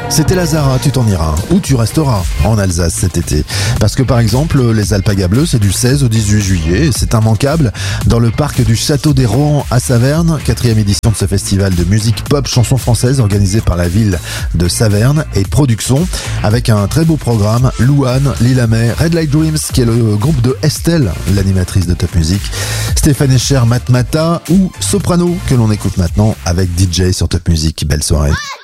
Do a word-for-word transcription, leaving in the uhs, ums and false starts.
C'était Lazara, tu t'en iras, ou tu resteras en Alsace cet été. Parce que par exemple, les Alpagas Bleus, c'est du seize au dix-huit juillet, et c'est immanquable dans le parc du Château des Rohan à Saverne, quatrième édition de ce festival de musique pop chanson française organisé par la ville de Saverne et Production, avec un très beau programme, Louane, Lila May, Red Light Dreams, qui est le groupe de Estelle, l'animatrice de Top Music, Stéphane Escher, Matmata ou Soprano, que l'on écoute maintenant avec D J sur Top Music. Belle soirée.